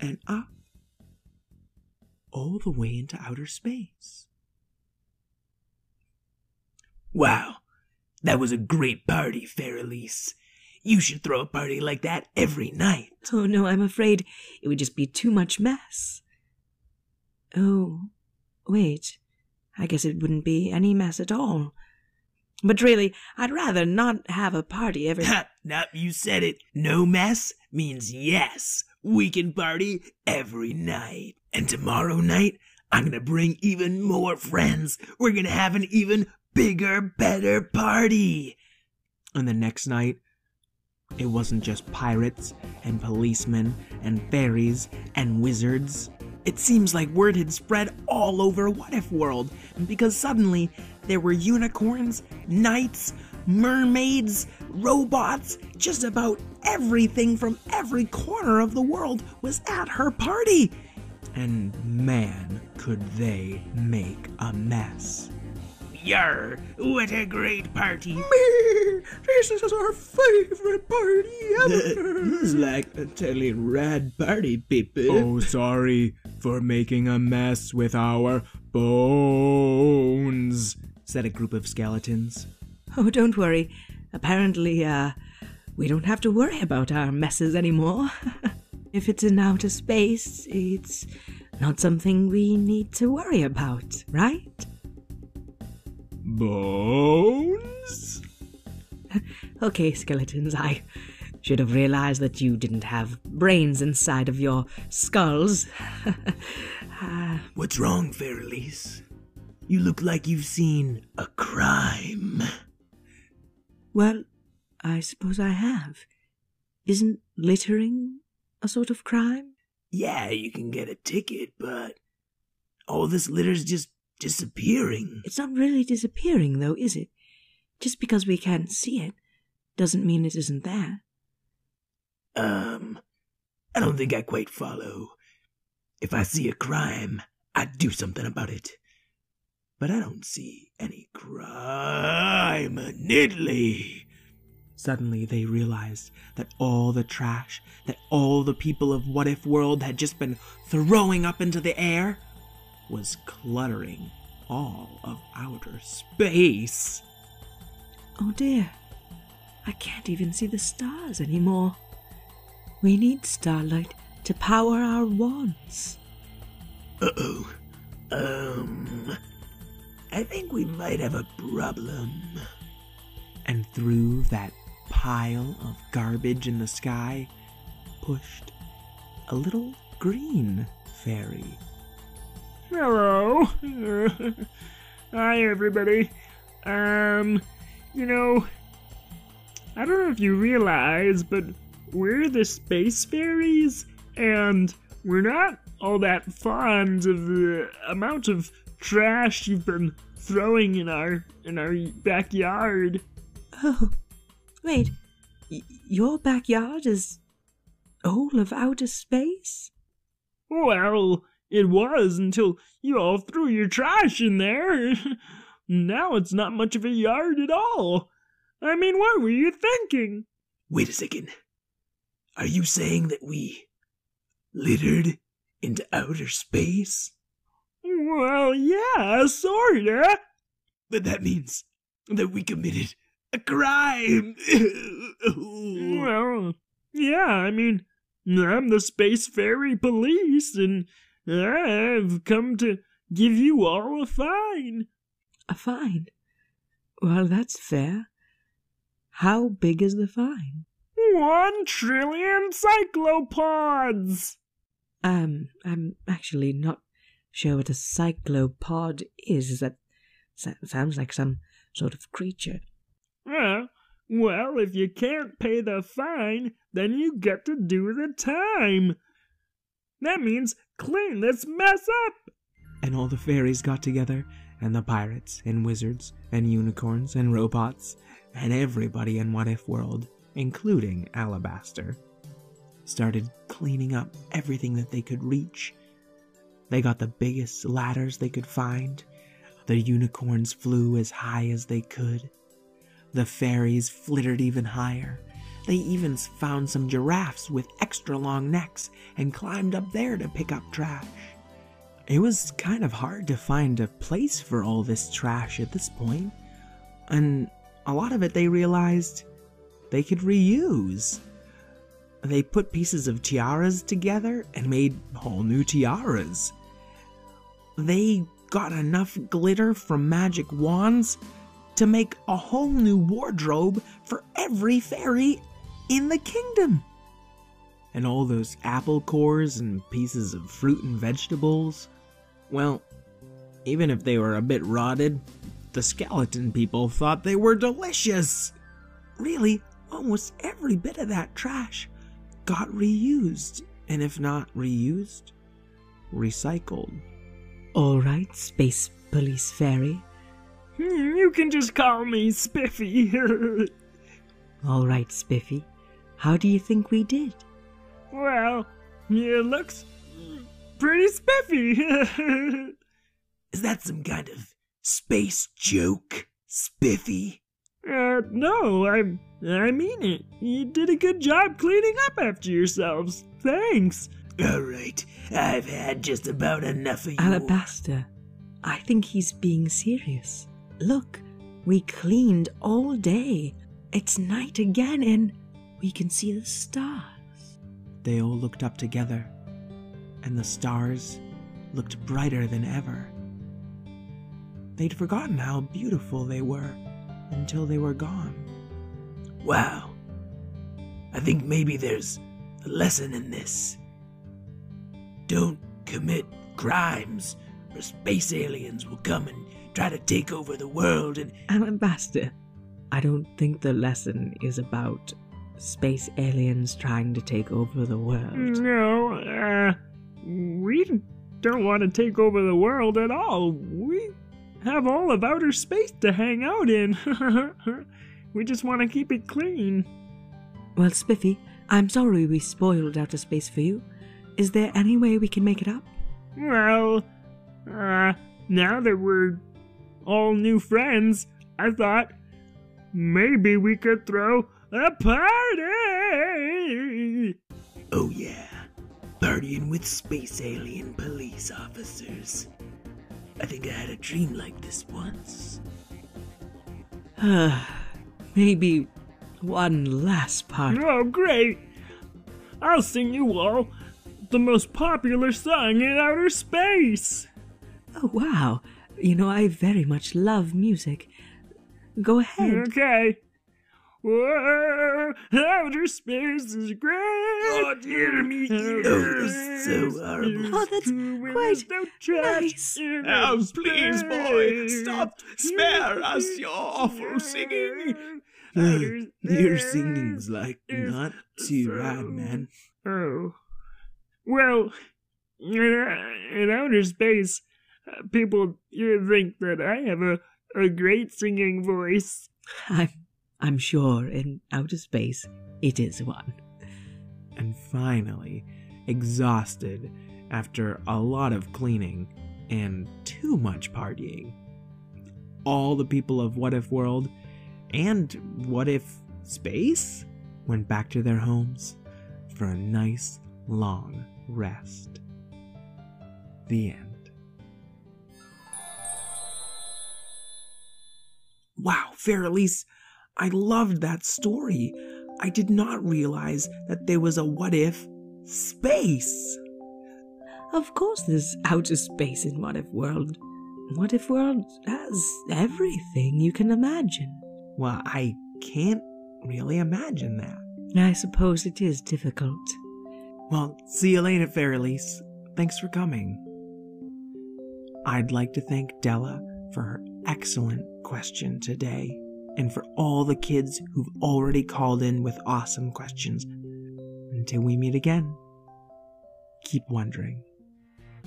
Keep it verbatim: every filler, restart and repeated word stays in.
and up, all the way into outer space. Wow, that was a great party, Fairliese. You should throw a party like that every night. Oh, no, I'm afraid it would just be too much mess. Oh, wait, I guess it wouldn't be any mess at all. But really, I'd rather not have a party every... Ha! Nope, you said it. No mess means yes. We can party every night. And tomorrow night, I'm gonna bring even more friends. We're gonna have an even bigger, better party. And the next night, it wasn't just pirates and policemen and fairies and wizards. It seems like word had spread all over What If World, because suddenly there were unicorns, knights, mermaids, robots, just about everything from every corner of the world was at her party. And man, could they make a mess. Yarr, what a great party. This is our favorite party ever. This is like a totally rad party, people. Oh, sorry for making a mess with our bones, said a group of skeletons. Oh, don't worry. Apparently, uh, we don't have to worry about our messes anymore. If it's in outer space, it's not something we need to worry about, right? Bones? Okay, skeletons, I should have realized that you didn't have brains inside of your skulls. uh, What's wrong, Fairliese? You look like you've seen a crime. Well, I suppose I have. Isn't littering a sort of crime? Yeah, you can get a ticket, but all this litter's just disappearing. It's not really disappearing, though, is it? Just because we can't see it doesn't mean it isn't there. Um, I don't think I quite follow. If I see a crime, I'd do something about it. But I don't see any crime in Italy. Suddenly they realized that all the trash that all the people of What If World had just been throwing up into the air was cluttering all of outer space. Oh dear, I can't even see the stars anymore. We need starlight to power our wands. Uh-oh. Um, I think we might have a problem. And through that pile of garbage in the sky pushed a little green fairy. Hello. Hi, everybody. Um, you know, I don't know if you realize, but we're the space fairies, and we're not all that fond of the amount of trash you've been throwing in our in our backyard. Oh, wait, y- your backyard is all of outer space? Well, it was until you all threw your trash in there. Now it's not much of a yard at all. I mean, what were you thinking? Wait a second. Are you saying that we littered into outer space? Well, yeah, sorta. But that means that we committed a crime. Well, yeah, I mean, I'm the Space Fairy Police, and I've come to give you all a fine. A fine? Well, that's fair. How big is the fine? One trillion cyclopods! Um, I'm actually not sure what a cyclopod is. That sounds like some sort of creature. Uh, well, if you can't pay the fine, then you get to do the time. That means clean this mess up. And all the fairies got together, and the pirates and wizards and unicorns and robots and everybody in What If World, including Alabaster, started cleaning up everything that they could reach. They got the biggest ladders they could find. The unicorns flew as high as they could. The fairies flittered even higher. They even found some giraffes with extra long necks and climbed up there to pick up trash. It was kind of hard to find a place for all this trash at this point, and a lot of it they realized they could reuse. They put pieces of tiaras together and made whole new tiaras. They got enough glitter from magic wands to make a whole new wardrobe for every fairy in the kingdom. And all those apple cores and pieces of fruit and vegetables, well, even if they were a bit rotted, the skeleton people thought they were delicious. Really, almost every bit of that trash got reused, and if not reused, recycled. All right, Space Police Fairy. You can just call me Spiffy. All right, Spiffy. How do you think we did? Well, it looks pretty spiffy. Is that some kind of space joke, Spiffy? Uh, no, I I mean it. You did a good job cleaning up after yourselves. Thanks. All right, I've had just about enough of you. Alabaster, I think he's being serious. Look, we cleaned all day. It's night again and we can see the stars. They all looked up together, and the stars looked brighter than ever. They'd forgotten how beautiful they were until they were gone. Wow. I think maybe there's a lesson in this. Don't commit crimes, or space aliens will come and try to take over the world and... Alabaster, I don't think the lesson is about space aliens trying to take over the world. No, uh, we don't want to take over the world at all. We have all of outer space to hang out in. We just want to keep it clean. Well, Spiffy, I'm sorry we spoiled outer space for you. Is there any way we can make it up? Well, uh, now that we're all new friends, I thought maybe we could throw a party! Oh yeah, partying with space alien police officers. I think I had a dream like this once. Maybe one last part. Oh, great! I'll sing you all the most popular song in outer space! Oh, wow. You know, I very much love music. Go ahead. Okay. Whoa, outer space is great! Oh, dear me. Oh, that's so horrible. Oh, that's quite nice. Oh, please, boy, stop. Spare us your awful singing. Uh, your singing's like not too bad, man. Oh. Well, in, in outer space, uh, people you think that I have a, a great singing voice. I'm, I'm sure in outer space it is one. And finally, exhausted after a lot of cleaning and too much partying, all the people of What If World and What If Space went back to their homes for a nice long rest. The end. Wow, Fairliese, I loved that story. I did not realize that there was a What If Space. Of course there's outer space in What If World. What If World has everything you can imagine. Well, I can't really imagine that. I suppose it is difficult. Well, see you later, Fairliese. Thanks for coming. I'd like to thank Della for her excellent question today, and for all the kids who've already called in with awesome questions. Until we meet again, keep wondering.